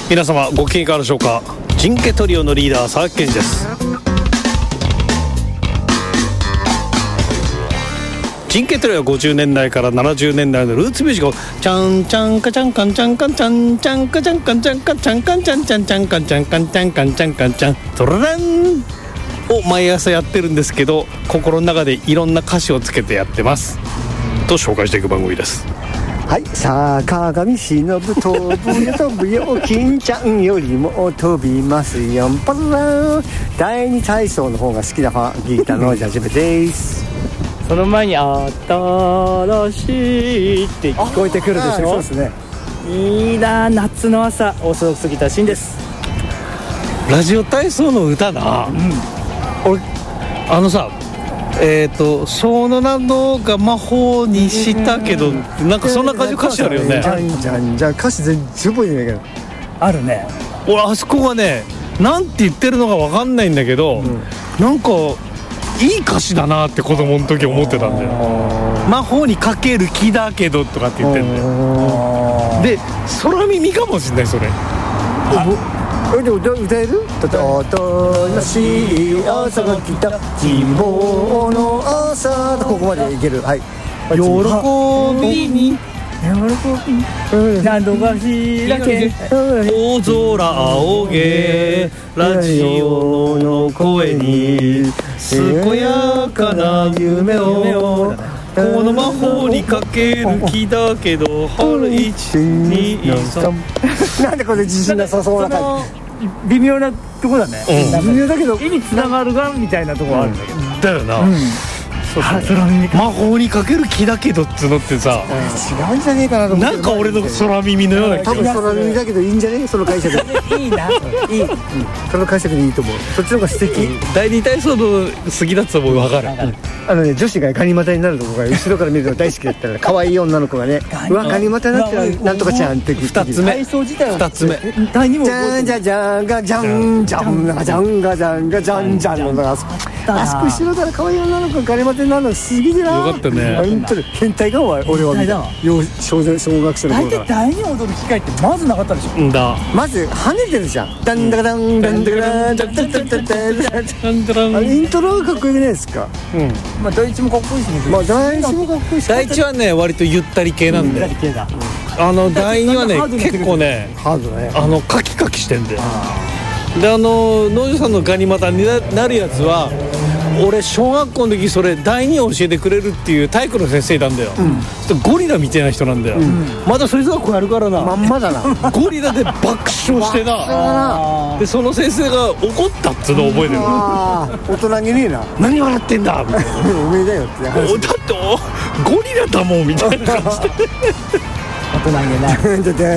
皆様ご機嫌いかがでしょうか。ジンケトリオのリーダー佐々木健です。ジンケトリオは50年代から70年代のルーツミュージックをチャンチャンカチャンカンチャンカンチャンチャンカチャンカンチャンカンチャンカンチャンチャンチャンカンチャンカンチャンカンチャンカンチャントラランを毎朝やってるんですけど、心の中でいろんな歌詞をつけてやってますと紹介していく番組です。 はい、坂上忍飛ぶよ飛ぶよ金ちゃんよりも飛びますよパラ第二体操の方が好きなギターのジャジベです。 その前に新しいって聞こえてくるでしょ。 そうですね。 いいな、夏の朝、オーソドックスギターシンです。 ラジオ体操の歌な、俺さその名のが魔法にしたけど、なんかそんな感じの歌詞あるよね。 じゃあ歌詞全部いいんだけどあるね。 俺あそこがね、なんて言ってるのか分かんないんだけど、なんかいい歌詞だなって子供の時思ってたんだよ。魔法にかける気だけどとかって言ってんだよ。で空耳かもしんないそれ。 でも歌える？新しい朝が来た希望の朝、ここまでいける。はい。 喜びに何度か開け大空仰げラジオの声に健やかな夢をこの魔法にかける気だけど春一二三なんでこれ自信なさそうな感じ。微妙なとこだね。 微妙だけど絵に繋がるがみたいなとこあるんだけど。 だよな。魔法にかける気だけどっつうのってさ、 違うんじゃねえかなと思って。 なんか俺の空耳のような気が。 多分空耳だけどいいんじゃねえ、その解釈。 いいな、いい、 その解釈でいいと思う。そっちの方が素敵。 第二体操の好きだったらもう分かる。 女子がガニ股になるとこが後ろから見るの大好きだったら、可愛い女の子がね、うわガニ股になってるなんとかちゃんって 2つ目。 体操自体は 2つ目。 第2問。 じゃんじゃじゃんがじゃんじゃんがじゃんがじゃんがじゃんじゃんのあそこ後ろから可愛い女の子がガニ股になるのすげえな。 よかったね。 本当に変態が俺は見た。小学生の頃から。 大体第2踊る機会ってまずなかったでしょ。 だ。 まず跳ねてるじゃん。ダンダカダンダンダカダンダンダンダンダンダン。イントロがかっこよくないですか。 まあ第一もかっこいいしね。 まあ第一もかっこいいし。 第一はね割とゆったり系なんで。第二はね結構ねハードだね。 カキカキしてんだよ。で農場さんのガニ股になるやつは俺小学校の時それ第2を教えてくれるっていう体育の先生いたんだよ。ゴリラみたいな人なんだよ。まだそいつがこうやるからな。 まんまだな。 ゴリラで爆笑してな。でその先生が怒ったっつうのを覚えてる。 大人げねえな。 何笑ってんだみたいな。 おめえだよって話。 だってゴリラだもんみたいな感じで。 大人げない。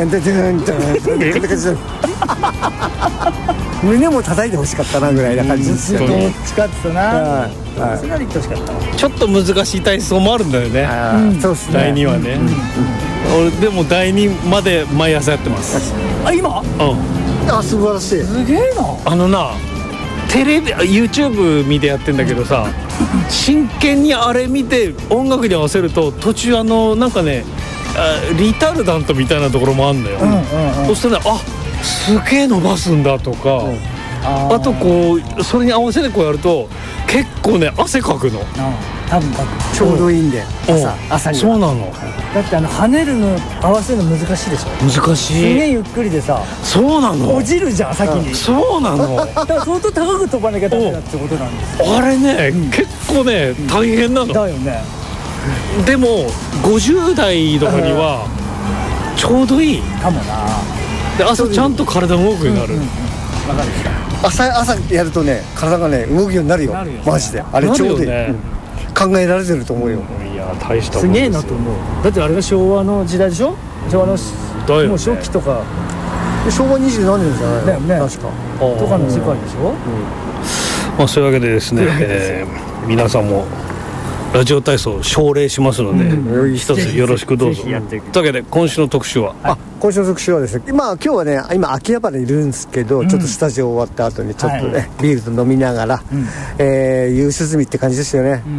胸も叩いてほしかったなぐらいな感じですよね。 どっちかって言ったな。それなりってほしかった。 ちょっと難しい体操もあるんだよね。 そうっすね。 第2はね。俺でも第2まで毎朝やってます。 あ、今？ 素晴らしい。 すげえな。 テレビ YouTube 見てやってんだけどさ、真剣にあれ見て音楽に合わせると途中なんかねリタルダントみたいなところもあるんだよ。そしてねすげえ伸ばすんだとか、あとこうそれに合わせてこうやると結構ね汗かくの。 多分ちょうどいいんで朝に。 そうなの。 だって跳ねるの合わせるの難しいでしょ。 難しい。 すげえゆっくりでさ。 そうなの。 落ちるじゃん先に。 そうなの。 だから相当高く飛ばなきゃダメだってことなんですよ。 あれね結構ね大変なの。 だよね。 でも50代とかにはちょうどいいかもな。 で朝ちゃんと体動くようになる。 わかる。 朝やるとね体がね動くようになるよ。マジであれちょうどいい。考えられてると思うよ。 いや大したすげえなと思う。だってあれが昭和の時代でしょ。昭和のもう初期とか昭和20何年じゃないだよね。 確かとかの世界でしょ。 まあそういうわけでですね、皆さんもラジオ体操奨励しますので、一つよろしくどうぞ。というわけで今週の特集は、 今週の特集はですね、今日はね今秋葉原にいるんですけど、ちょっとスタジオ終わった後にちょっとね、ビールと飲みながら、夕涼みって感じですよね。